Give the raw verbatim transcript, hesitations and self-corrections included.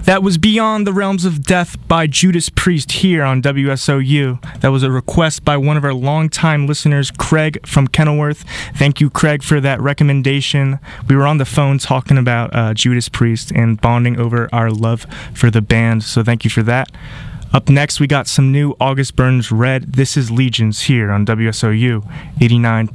That was Beyond the Realms of Death by Judas Priest here on W S O U. That was a request by one of our longtime listeners, Craig from Kenilworth. Thank you, Craig, for that recommendation. We were on the phone talking about uh, Judas Priest and bonding over our love for the band, so thank you for that. Up next, we got some new August Burns Red. This is Legions here on W S O U eighty-nine point five.